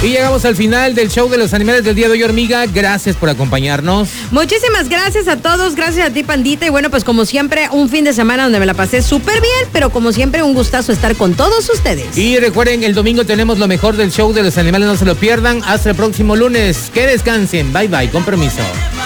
Y llegamos al final del show de los animales del día de hoy, hormiga. Gracias por acompañarnos. Muchísimas gracias a todos, gracias a ti, Pandita. Y bueno, pues como siempre, un fin de semana donde me la pasé súper bien, pero como siempre, un gustazo estar con todos ustedes. Y recuerden, el domingo tenemos lo mejor del show de los animales, no se lo pierdan. Hasta el próximo lunes. Que descansen. Bye bye, con permiso.